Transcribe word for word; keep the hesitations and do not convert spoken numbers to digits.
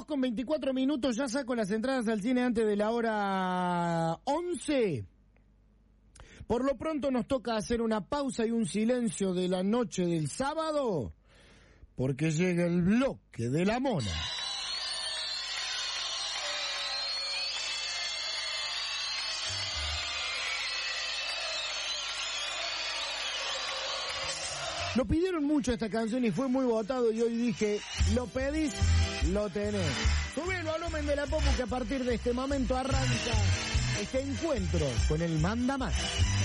con veinticuatro minutos, ya saco las entradas al cine antes de la hora once. Por lo pronto nos toca hacer una pausa y un silencio de la noche del sábado, porque llega el bloque de la mona. Lo pidieron mucho esta canción y fue muy votado y hoy dije, lo pedís, lo tenés. Subí el volumen de la popu que a partir de este momento arranca este encuentro con el Manda Más.